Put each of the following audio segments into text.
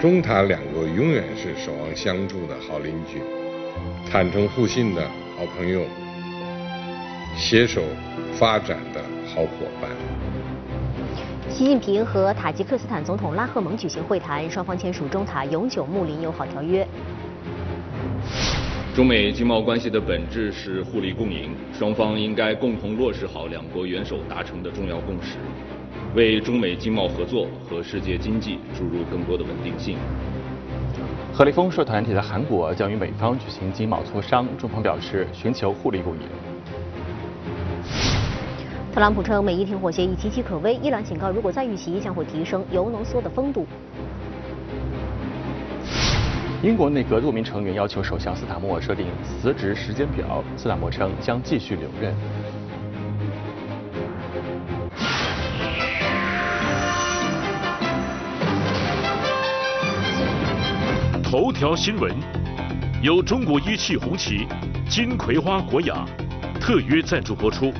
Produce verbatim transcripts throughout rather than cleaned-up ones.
中塔两国永远是守望相助的好邻居，坦诚互信的好朋友，携手发展的好伙伴。 习近平和塔吉克斯坦总统拉赫蒙举行会谈，双方签署中塔永久睦邻友好条约。 中美经贸关系的本质是互利共赢，双方应该共同落实好两国元首达成的重要共识，为中美经贸合作和世界经济注入更多的稳定性。 何立峰说，团体在韩国将与美方举行经贸磋商，中方表示寻求互利共赢。 特朗普称美伊停火协议岌岌可危，伊朗警告如果再遇袭，将会提升铀浓缩的风度。 英国内阁多名成员要求首相斯塔默设定辞职时间表，斯塔默称将继续留任。 头条新闻由中国一汽红旗、金葵花国雅特约赞助播出。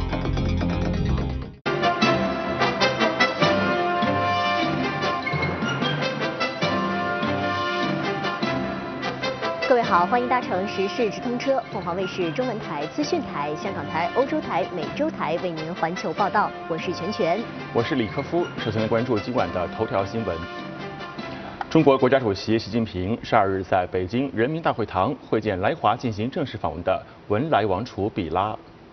各位好，欢迎搭乘时事直通车，凤凰卫视中文台、资讯台、香港台、欧洲台、美洲台为您环球报道。我是全全， 我是李科夫。首先来关注今晚的头条新闻。中国国家主席习近平十二日在北京人民大会堂会见来华进行正式访问的文莱王储比拉。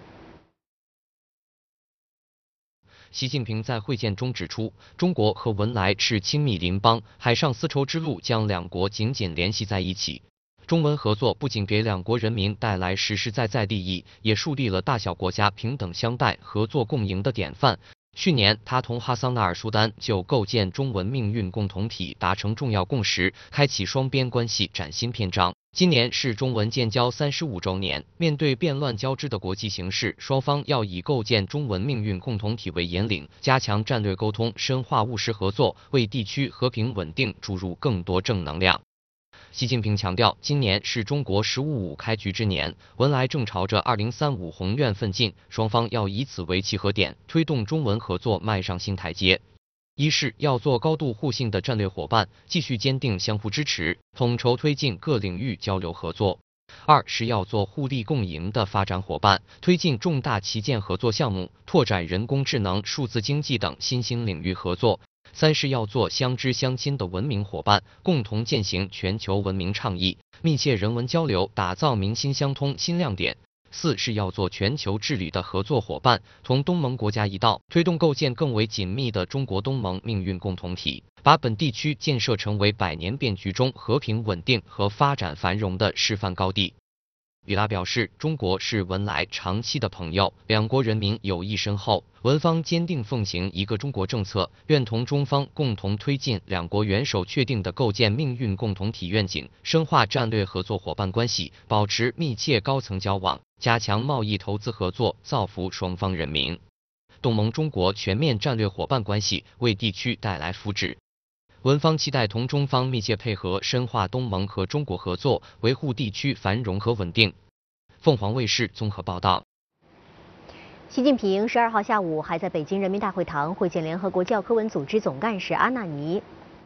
习近平在会见中指出，中国和文莱是亲密邻邦，海上丝绸之路将两国紧紧联系在一起。中文合作不仅给两国人民带来实实在在利益，也树立了大小国家平等相待、合作共赢的典范。去年，他同哈桑纳尔苏丹就构建中文命运共同体达成重要共识，开启双边关系崭新篇章。今年是中文建交三十五周年，面对变乱交织的国际形势，双方要以构建中文命运共同体为引领，加强战略沟通，深化务实合作，为地区和平稳定注入更多正能量。习近平强调，今年是中国“十五五”开局之年，文莱正朝着二零三五宏愿奋进，双方要以此为契合点，推动中文合作迈上新台阶。一是要做高度互信的战略伙伴，继续坚定相互支持，统筹推进各领域交流合作；二是要做互利共赢的发展伙伴，推进重大旗舰合作项目，拓展人工智能、数字经济等新兴领域合作。三是要做相知相亲的文明伙伴，共同践行全球文明倡议，密切人文交流，打造民心相通新亮点。四是要做全球治理的合作伙伴，同东盟国家一道，推动构建更为紧密的中国东盟命运共同体，把本地区建设成为百年变局中和平稳定和发展繁荣的示范高地。比拉表示，中国是文莱长期的朋友，两国人民友谊深厚，文方坚定奉行一个中国政策，愿同中方共同推进两国元首确定的构建命运共同体愿景，深化战略合作伙伴关系，保持密切高层交往，加强贸易投资合作，造福双方人民。东盟中国全面战略伙伴关系为地区带来福祉。文方期待同中方密切配合，深化东盟和中国合作，维护地区繁荣和稳定。凤凰卫视综合报道。 习近平十二号下午还在北京人民大会堂会见联合国教科文组织总干事阿纳尼。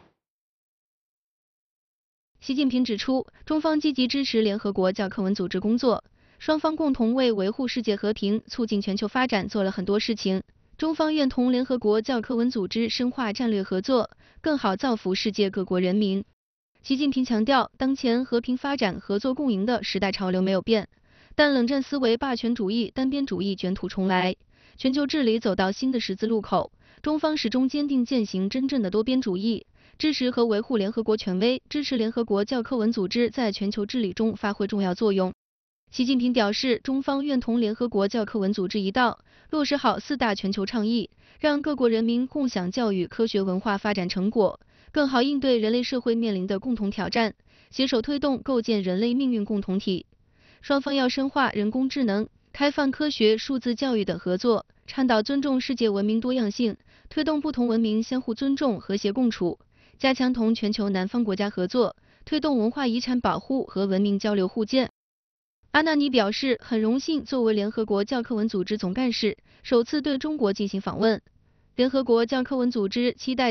习近平指出，中方积极支持联合国教科文组织工作，双方共同为维护世界和平、促进全球发展做了很多事情。中方愿同联合国教科文组织深化战略合作，更好造福世界各国人民。习近平强调，当前和平发展、合作共赢的时代潮流没有变，但冷战思维、霸权主义、单边主义卷土重来，全球治理走到新的十字路口。中方始终坚定践行真正的多边主义，支持和维护联合国权威，支持联合国教科文组织在全球治理中发挥重要作用。习近平表示，中方愿同联合国教科文组织一道，落实好四大全球倡议，让各国人民共享教育、科学文化发展成果，更好应对人类社会面临的共同挑战，携手推动构建人类命运共同体。双方要深化人工智能、开放科学、数字教育等合作，倡导尊重世界文明多样性，推动不同文明相互尊重、和谐共处，加强同全球南方国家合作，推动文化遗产保护和文明交流互鉴。阿纳尼表示，很荣幸作为联合国教科文组织总干事，首次对中国进行访问。联合国教科文组织期待